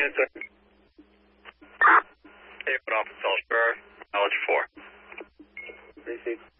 sir. Hey, put off Salisbury, knowledge 4. Receive.